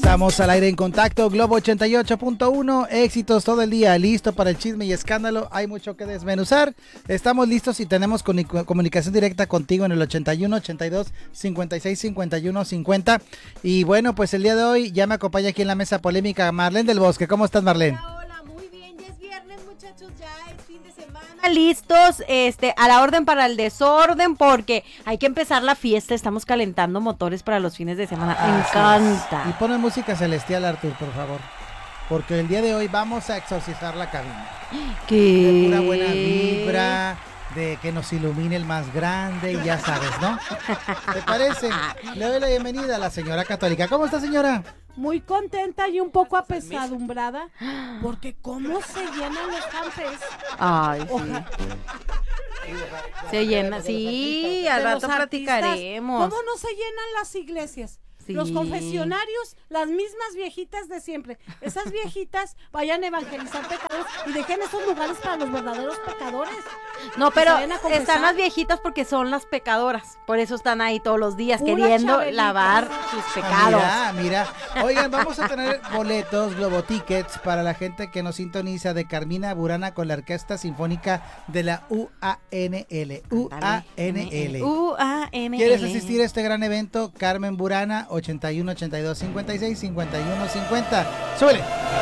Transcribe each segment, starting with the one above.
Estamos al aire en Contacto Globo 88.1, éxitos todo el día, listo para el chisme y escándalo, hay mucho que desmenuzar. Estamos listos y tenemos comunicación directa contigo en el 81 82 56 51 50. Y bueno, pues el día de hoy ya me acompaña aquí en la mesa polémica Marlene del Bosque. ¿Cómo estás, Marlene? Hola, muy bien, ya es viernes, muchachos, ya es fin de semana. Listos, a la orden para el desorden, porque hay que empezar la fiesta, estamos calentando motores para los fines de semana. Me encanta. Y pone música celestial, Artur, por favor, porque el día de hoy vamos a exorcizar la cabina. ¿Qué? De una buena vibra, de que nos ilumine el más grande, y ya sabes, ¿no? ¿Te parece? Le doy la bienvenida a la señora Católica. ¿Cómo está, señora? Muy contenta y un poco apesadumbrada, porque cómo se llenan los campes. Ay, sí. Se llena, sí, al rato platicaremos. ¿Cómo no se llenan las iglesias? Sí. Los confesionarios, las mismas viejitas de siempre. Esas viejitas vayan a evangelizar pecadores y dejen esos lugares para los verdaderos pecadores. No, pero confesar. están las viejitas porque son las pecadoras. Por eso están ahí todos los días Pura queriendo Chabelita. lavar sus pecados. Mira. Oigan, vamos a tener boletos, Globo Tickets, para la gente que nos sintoniza de Carmina Burana con la Orquesta Sinfónica de la UANL. UANL. ¿Quieres asistir a este gran evento? Carmen Burana, 81 82 56 51 50. ¡Súbele!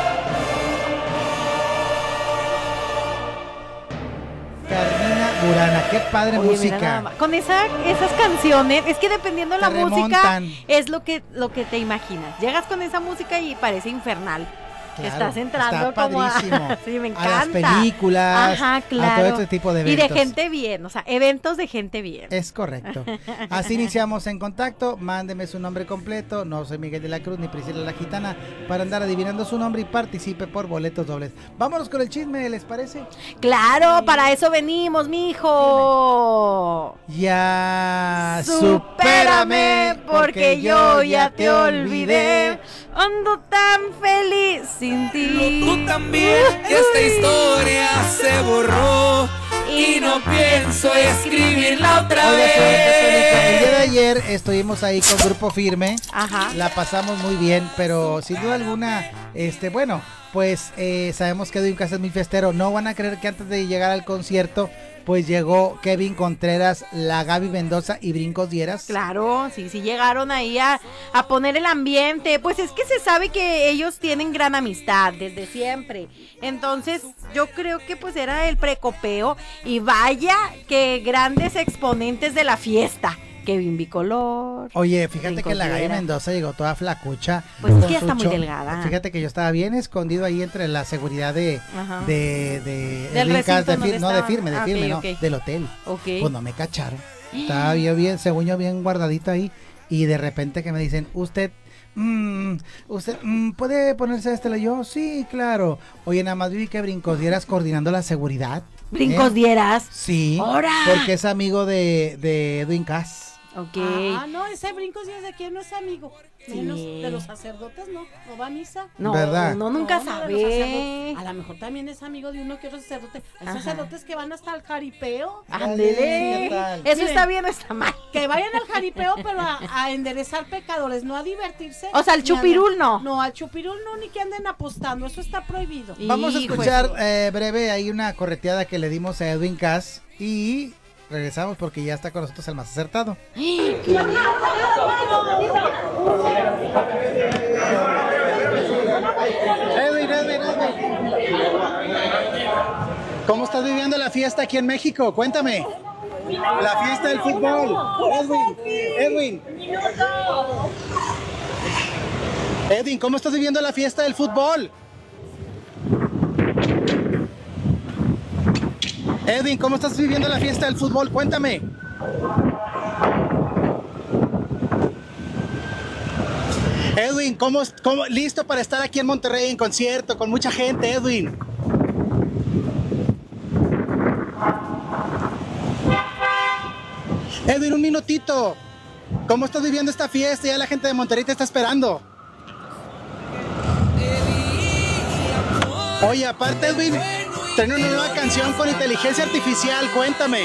Carmina Burana, qué padre. Oye, música. Con esas canciones, es que dependiendo de la Te música, remontan. es lo que te imaginas. Llegas con esa música y parece infernal. Claro, Estás entrando está como a... padrísimo. Sí, me encanta. A las películas, ajá, claro. a todo este tipo de eventos. Y de gente bien, o sea, eventos de gente bien. Es correcto. Así iniciamos en Contacto. Mándeme su nombre completo. No soy Miguel de la Cruz ni Priscila la Gitana para andar adivinando su nombre y participe por boletos dobles. Vámonos con el chisme, ¿les parece? Claro, para eso venimos, mijo. Ya Supérame, porque yo ya te olvidé. Ando tan feliz sin ti. Tú también, esta historia se borró y no pienso escribirla otra Oiga, señorita Católica, el día de vez. ayer estuvimos ahí con Grupo Firme. Ajá. La pasamos muy bien, pero sin duda alguna, bueno, pues sabemos que Edwin Casa es muy fiestero. No van a creer que antes de llegar al concierto, pues llegó Kevin Contreras, la Gaby Mendoza y Brincos Dieras. Claro, sí llegaron ahí a poner el ambiente. Pues es que se sabe que ellos tienen gran amistad desde siempre. Entonces yo creo que pues era el precopeo. Y vaya que grandes exponentes de la fiesta. Kevin Bicolor. Oye, fíjate Brincos que la Gaby Dieras. Mendoza llegó toda flacucha. Pues es con que ya su está muy cho- delgada. Fíjate que yo estaba bien escondido ahí entre la seguridad Ajá. de Del Edwin Cas, recinto de donde no, de estaban. firme, Ah, no, ok. del hotel. Ok. Pues no me cacharon. Estaba yo bien, según yo, bien guardadito ahí. Y de repente que me dicen, usted puede ponerse este lado. Yo, sí, claro. Oye, nada más vi que Brincos Dieras coordinando la seguridad. Brincos Dieras. Sí, ¡Hora! porque es amigo de Edwin Cas. Ok. No, ese Brincos Díaz de quién no es amigo. Menos de los sacerdotes, no va a misa. No, ¿Verdad? no, nunca No, de los sabe. sacerdotes. A lo mejor también es amigo de uno que otro sacerdote. Hay Ajá. sacerdotes que van hasta el jaripeo. ¿Qué Ándele. tal? Eso Miren. está bien o está mal. Que vayan al jaripeo, pero a enderezar pecadores, no a divertirse. O sea, al ni a- chupirul no. No, al chupirul no, ni que anden apostando, eso está prohibido. Vamos a Hijo escuchar breve ahí una correteada que le dimos a Edwin Cas y regresamos porque ya está con nosotros el más acertado. Edwin. ¿Cómo estás viviendo la fiesta aquí en México? Cuéntame. La fiesta del fútbol. Edwin, ¿cómo estás viviendo la fiesta del fútbol? Edwin, ¿cómo estás viviendo la fiesta del fútbol? Cuéntame. Edwin, ¿cómo listo para estar aquí en Monterrey en concierto con mucha gente, Edwin? Edwin, un minutito. ¿Cómo estás viviendo esta fiesta? Ya la gente de Monterrey te está esperando. Oye, aparte, Edwin, tengo una nueva canción con inteligencia artificial. Cuéntame.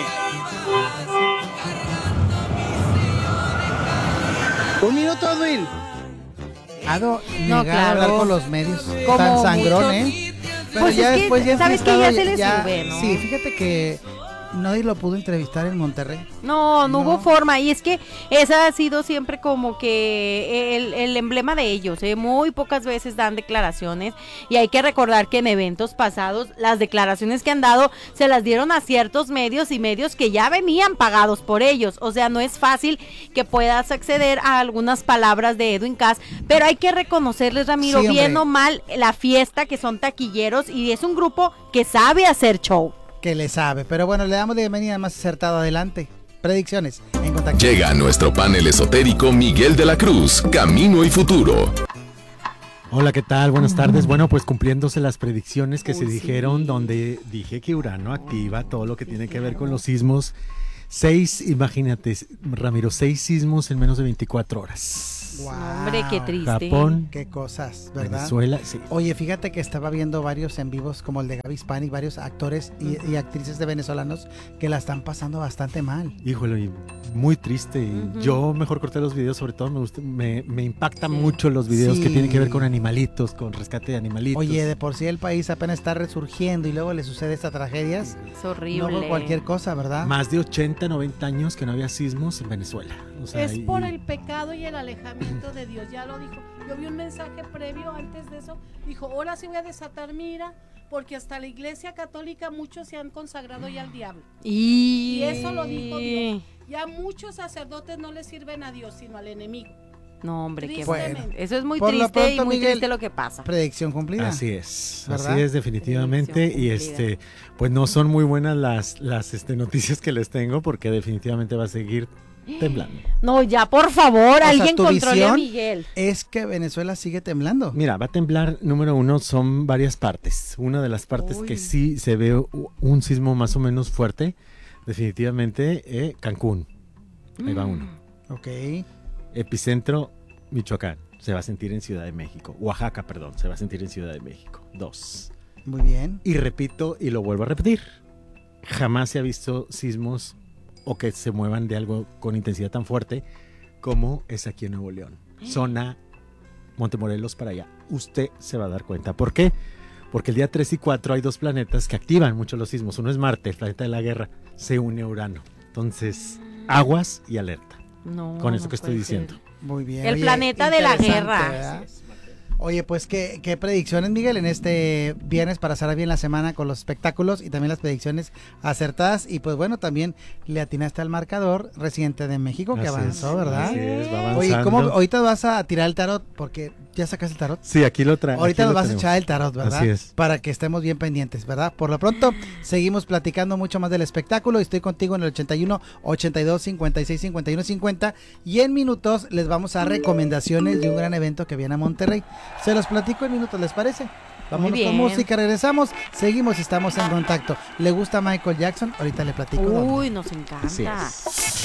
Un minuto, Edwin. negado claro. hablar con los medios. Como Tan sangrón, muchos. Pero Pues ya es que, después ya ¿sabes qué? Ya se les ya- sube, ¿no? Sí, fíjate que nadie lo pudo entrevistar en Monterrey. No No. hubo forma. Y es que esa ha sido siempre como que el emblema de ellos. Muy pocas veces dan declaraciones. Y hay que recordar que en eventos pasados, las declaraciones que han dado se las dieron a ciertos medios y medios que ya venían pagados por ellos. O sea, no es fácil que puedas acceder a algunas palabras de Edwin Cass. Pero hay que reconocerles, Ramiro, Sí, hombre. bien o mal, la fiesta, que son taquilleros. Y es un grupo que sabe hacer show. Que le sabe. Pero bueno, le damos la bienvenida más acertado. Adelante. Predicciones en contacto. Llega a nuestro panel esotérico Miguel de la Cruz, Camino y Futuro. Hola, ¿qué tal? Buenas tardes. Bueno, pues cumpliéndose las predicciones que se dijeron, donde dije que Urano activa todo lo que tiene que ver con los sismos. 6, imagínate, Ramiro, 6 sismos en menos de 24 horas. Wow. Hombre, qué triste. Japón, Qué cosas, ¿verdad? Venezuela, sí. Oye, fíjate que estaba viendo varios en vivos como el de Gaby Hispanic, varios actores y actrices de venezolanos que la están pasando bastante mal. Híjole, muy triste. Ujú. Yo mejor corté los videos, sobre todo me impactan mucho los videos que tienen que ver con animalitos, con rescate de animalitos. Oye, de por sí el país apenas está resurgiendo y luego le sucede estas tragedias. Es No horrible. por cualquier cosa, ¿verdad? Más de 80, 90 años que no había sismos en Venezuela. O sea, Es por el pecado y el alejamiento de Dios, ya lo dijo. Yo vi un mensaje previo antes de eso, dijo, ahora sí voy a desatar mi ira, porque hasta la iglesia católica muchos se han consagrado ya al diablo. Y eso lo dijo Dios. Ya muchos sacerdotes no le sirven a Dios, sino al enemigo. No, hombre, qué Tristemente. bueno. Eso es muy Por lo triste y pronto, muy Miguel, triste lo que pasa. Predicción cumplida. Así es, ¿Verdad? así es definitivamente. Predicción Y cumplida. pues no son muy buenas las noticias que les tengo, porque definitivamente va a seguir temblando. No, ya, por favor, sea, alguien tu controle a visión Miguel. Es que Venezuela sigue temblando. Mira, va a temblar, número uno, son varias partes. Una de las partes Uy. que sí se ve un sismo más o menos fuerte, definitivamente, Cancún. Ahí va uno. Ok. Epicentro, Michoacán. Se va a sentir en Ciudad de México. Oaxaca, perdón, se va a sentir en Ciudad de México. 2. Muy bien. Y repito, y lo vuelvo a repetir, jamás se ha visto sismos o que se muevan de algo con intensidad tan fuerte como es aquí en Nuevo León. Zona Montemorelos para allá. Usted se va a dar cuenta. ¿Por qué? Porque el día 3 y 4 hay dos planetas que activan mucho los sismos. Uno es Marte, el planeta de la guerra, se une a Urano. Entonces, aguas y alerta. No, Con eso no que estoy puede diciendo. ser. Muy bien. El planeta de la interesante, guerra. ¿verdad? Oye, pues qué predicciones, Miguel, en este viernes para cerrar bien la semana con los espectáculos y también las predicciones acertadas. Y pues bueno, también le atinaste al marcador reciente de México que Así avanzó, es, ¿verdad? así es, va avanzando. Oye, ¿cómo ahorita vas a tirar el tarot? Porque ya sacaste el tarot. Sí, aquí lo trae. Ahorita aquí nos lo vas a tenemos. echar el tarot, ¿verdad? Así es. Para que estemos bien pendientes, ¿verdad? Por lo pronto, seguimos platicando mucho más del espectáculo. Estoy contigo en el 81 82 56 51 50. Y en minutos les vamos a dar recomendaciones de un gran evento que viene a Monterrey. Se los platico en minutos, ¿les parece? Vámonos con bien. música, regresamos. Seguimos, estamos en contacto. ¿Le gusta Michael Jackson? Ahorita le platico. dónde. Uy, nos encanta. Así es.